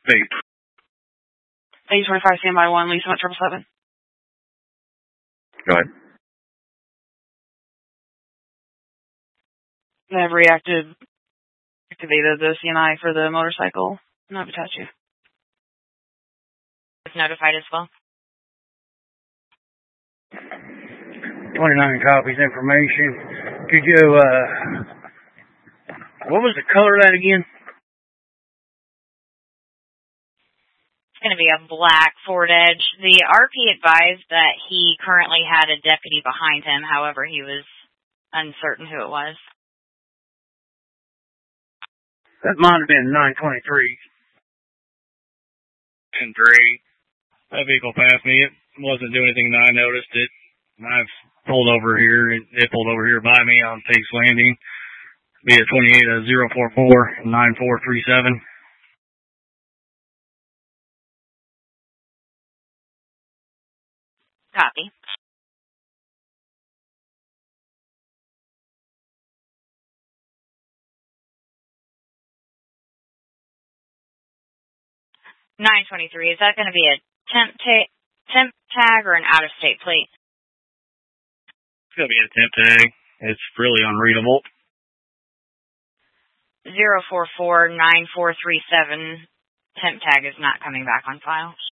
State. 825, standby 1, Lisa, 777. Go ahead. I have activated the CNI for the motorcycle. Not Hitachi. It's notified as well. 29 copies information. Could you, what was the color of that again? It's going to be a black Ford Edge. The RP advised that he currently had a deputy behind him. However, he was uncertain who it was. That might have been 923. 10-3. That vehicle passed me. It wasn't doing anything that I noticed it. I've pulled over here. It pulled over here by me on Pace Landing. Be at 28-044-9437. Copy. $923. Is that going to be a temp tag or an out-of-state plate? It's going to be a temp tag. It's really unreadable. 044-9437. Temp tag is not coming back on file.